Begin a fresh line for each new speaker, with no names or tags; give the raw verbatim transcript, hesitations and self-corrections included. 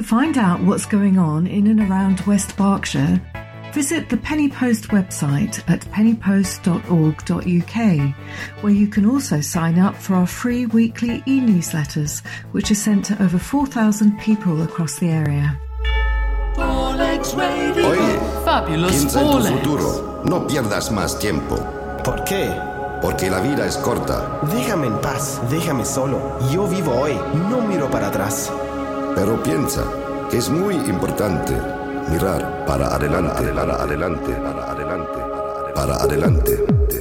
To find out what's going on in and around West Berkshire, visit the Penny Post website at penny post dot org dot U K, where you can also sign up for our free weekly e-newsletters, which are sent to over four thousand people across the area.
Oye,
Fabulous
piensa en tu
Four Legs.
futuro. No pierdas más tiempo,
¿Por qué?
porque la vida es corta.
Déjame en paz, déjame solo. Yo vivo hoy, no miro para atrás.
Pero piensa que es muy importante mirar para adelante, para adelante, para adelante, para adelante.